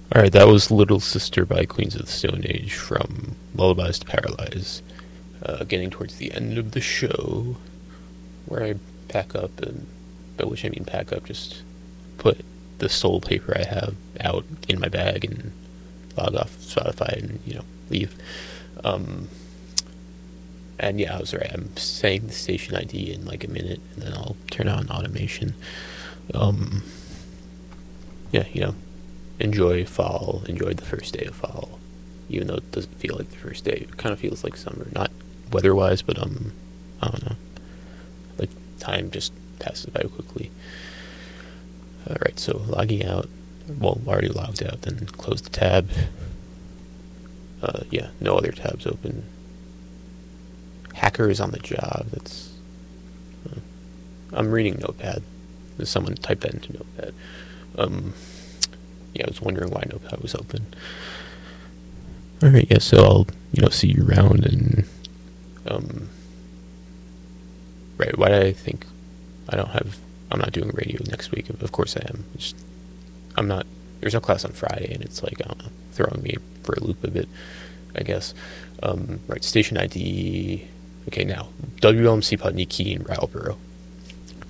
Alright, that was Little Sister by Queens of the Stone Age from Lullabies to Paralyze. Getting towards the end of the show, where I pack up, and by which I mean pack up, just put the sole paper I have out in my bag and log off Spotify and, leave. Um, and yeah, I was right. I'm saying the station ID in like a minute, and then I'll turn on automation. Um, yeah, enjoy fall, enjoy the first day of fall, even though it doesn't feel like the first day. It kind of feels like summer, not weather-wise, but I don't know, like time just passes by quickly. All right, so logging out. Well, already logged out. Then close the tab. Yeah, no other tabs open. Hacker is on the job. That's. I'm reading Notepad. Someone typed that into Notepad. Yeah, I was wondering why Notepad was open. All right, yeah. So I'll see you around and right. Why did I think I'm not doing radio next week? Of course I am. I'm not. There's no class on Friday, and it's like, I don't know, throwing me for a loop a bit, I guess. Right, station ID. Okay, now WLMC Putney Key in Brattleboro.